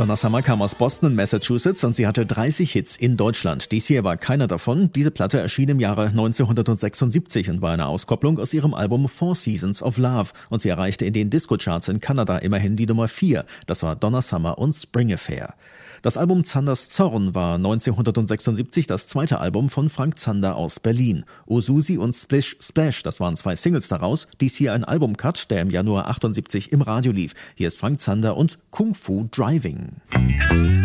Donna Summer kam aus Boston, Massachusetts und sie hatte 30 Hits in Deutschland. Dies hier war keiner davon. Diese Platte erschien im Jahre 1976 und war eine Auskopplung aus ihrem Album Four Seasons of Love. Und sie erreichte in den Disco-Charts in Kanada immerhin die Nummer 4. Das war Donna Summer und Spring Affair. Das Album Zanders Zorn war 1976 das zweite Album von Frank Zander aus Berlin. O Susi und Splish Splash, das waren 2 Singles daraus. Dies hier ein Albumcut, der im Januar 78 im Radio lief. Hier ist Frank Zander und Kung Fu Driving.